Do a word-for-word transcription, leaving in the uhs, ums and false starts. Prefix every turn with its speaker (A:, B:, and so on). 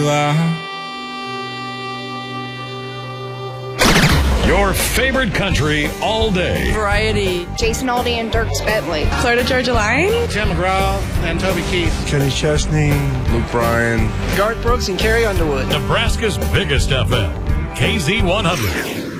A: lie.
B: Your favorite country all day.
C: Variety.
D: Jason Aldean and Dierks Bentley.
C: Florida Georgia Line.
E: Tim McGraw and Toby Keith.
F: Kenny Chesney.
G: Luke Bryan.
E: Garth Brooks and Carrie Underwood.
B: Nebraska's biggest F M. K Z one hundred.